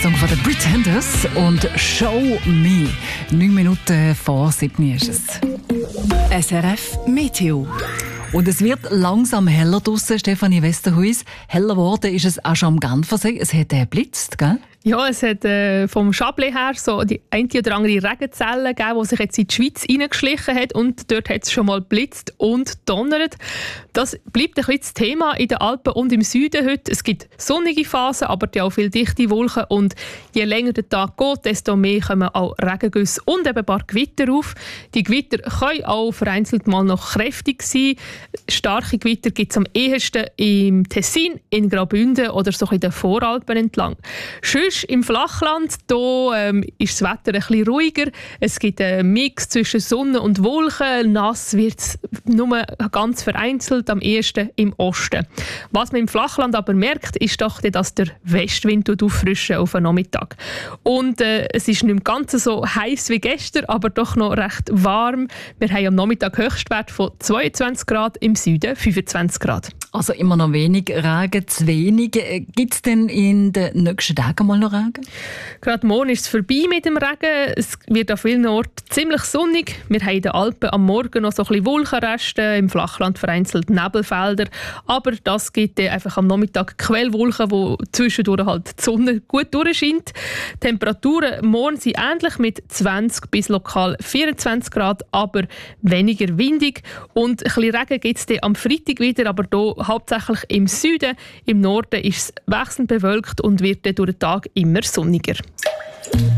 Song von den Pretenders und «Show Me». 9 Minuten vor 7 ist es. SRF Meteo. Und es wird langsam heller draussen, Stefanie Westerhuis. Heller geworden ist es auch schon am Genfersee. Es hat geblitzt, gell? Ja, es hat vom Chablais her so die eine oder andere Regenzelle gegeben, die sich jetzt in die Schweiz hineingeschlichen hat. Und dort hat es schon mal blitzt und donnert. Das bleibt ein bisschen das Thema in den Alpen und im Süden heute. Es gibt sonnige Phasen, aber auch viele dichte Wolken. Und je länger der Tag geht, desto mehr kommen auch Regengüsse und eben ein paar Gewitter auf. Die Gewitter können auch vereinzelt mal noch kräftig sein. Starke Gewitter gibt es am ehesten im Tessin, in Graubünden oder so in den Voralpen entlang. Sonst im Flachland da, ist das Wetter ein bisschen ruhiger. Es gibt einen Mix zwischen Sonne und Wolken. Nass wird es nur ganz vereinzelt, am ehesten im Osten. Was man im Flachland aber merkt, ist doch, dass der Westwind auffrischen auf den Nachmittag. Und es ist nicht mehr ganz so heiß wie gestern, aber doch noch recht warm. Wir haben am Nachmittag Höchstwert von 22 Grad, im Süden 25 Grad. Also immer noch wenig Regen, zu wenig. Gibt es denn in den nächsten Tagen mal noch Regen? Gerade morgen ist es vorbei mit dem Regen. Es wird an vielen Orten ziemlich sonnig. Wir haben in den Alpen am Morgen noch so ein bisschen Wolkenreste, im Flachland vereinzelt Nebelfelder. Aber das gibt einfach am Nachmittag Quellwolken, wo zwischendurch halt die Sonne gut durchscheint. Die Temperaturen morgen sind ähnlich mit 20 bis lokal 24 Grad, aber weniger windig. Und ein bisschen Regen gibt es am Freitag wieder, aber hier hauptsächlich im Süden. Im Norden ist es wechselnd bewölkt und wird durch den Tag immer sonniger.